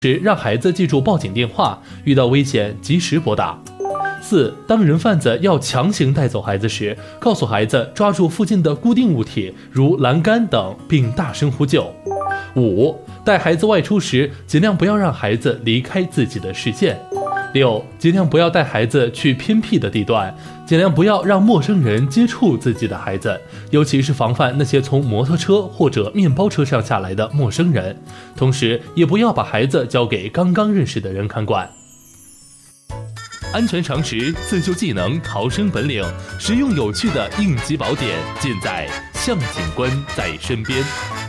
时让孩子记住报警电话，遇到危险及时拨打。4. 当人贩子要强行带走孩子时，告诉孩子抓住附近的固定物体，如栏杆等，并大声呼救。5. 带孩子外出时，尽量不要让孩子离开自己的视线。6. 尽量不要带孩子去偏僻的地段，尽量不要让陌生人接触自己的孩子，尤其是防范那些从摩托车或者面包车上下来的陌生人。同时，也不要把孩子交给刚刚认识的人看管。安全常识、自救技能、逃生本领，实用有趣的应急宝典，尽在向警官在身边。